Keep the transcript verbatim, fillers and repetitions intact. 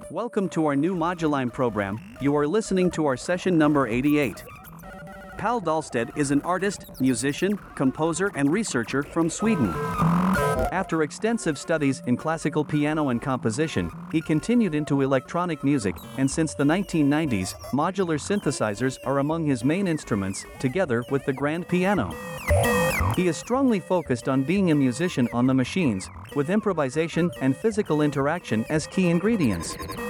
Welcome to our new Moduline program. You are listening to our session number eighty-eight. Pal Dahlstedt is an artist, musician, composer, and researcher from Sweden. After extensive studies in classical piano and composition, he continued into electronic music, and since the nineteen nineties, modular synthesizers are among his main instruments, together with the grand piano. He is strongly focused on being a musician on the machines, with improvisation and physical interaction as key ingredients.